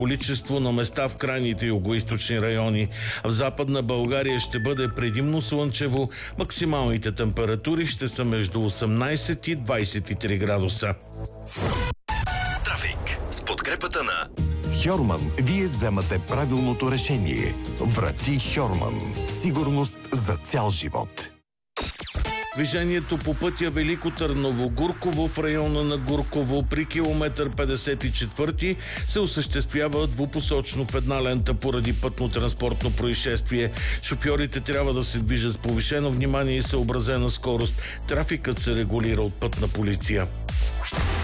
количество на места в крайните югоизточни райони. В Западна България ще бъде предимно слънчево. Максималните температури ще са между 18 и 23 градуса. Трафик с подкрепата на Хьорман вие вземате правилното решение. Врати Хьорман. Сигурност за цял живот. Движението по пътя Велико Търново-Гурково в района на Гурково при километър 54 се осъществява двупосочно в една лента поради пътно-транспортно происшествие. Шофьорите трябва да се движат с повишено внимание и съобразена скорост. Трафикът се регулира от Пътна полиция.